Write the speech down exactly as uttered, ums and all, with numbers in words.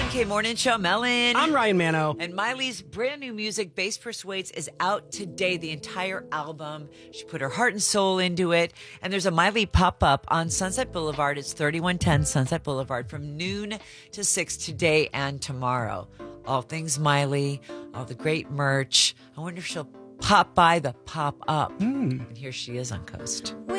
K Morning Show. Melon. I'm Ryan Mano. And Miley's brand new music, Bass Persuades, is out today. The entire album. She put her heart and soul into it. And there's a Miley pop-up on Sunset Boulevard. It's thirty-one ten Sunset Boulevard from noon to six today and tomorrow. All things Miley, all the great merch. I wonder if she'll pop by the pop-up. Mm. And here she is on Coast.